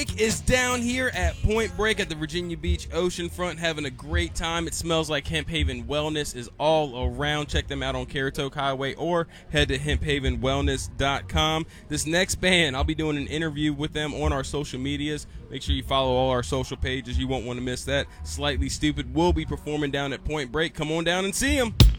Is down here at Point Break at the Virginia Beach oceanfront having a great time. It smells like Hemp Haven Wellness is all around. Check them out on Caratoke Highway or head to hemphavenwellness.com. This next band, I'll be doing an interview with them on our social medias. Make sure you follow all our social pages. You won't want to miss that. Slightly Stoopid will be performing down at Point Break. Come on down and see them.